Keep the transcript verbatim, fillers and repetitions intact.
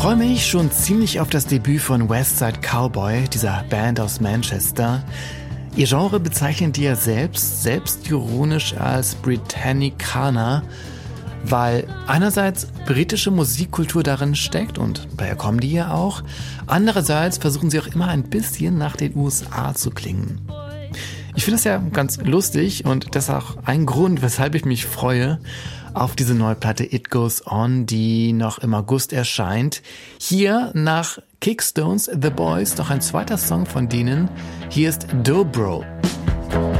freue mich schon ziemlich auf das Debüt von Westside Cowboy, dieser Band aus Manchester. Ihr Genre bezeichnen die ja selbst, selbstironisch als Britannicana, weil einerseits britische Musikkultur darin steckt und daher kommen die ja auch. Andererseits versuchen sie auch immer ein bisschen nach den U S A zu klingen. Ich finde es ja ganz lustig und das ist auch ein Grund, weshalb ich mich freue auf diese neue Platte It Goes On, die noch im August erscheint. Hier nach Kickstones, The Boys, noch ein zweiter Song von denen. Hier ist Dobro.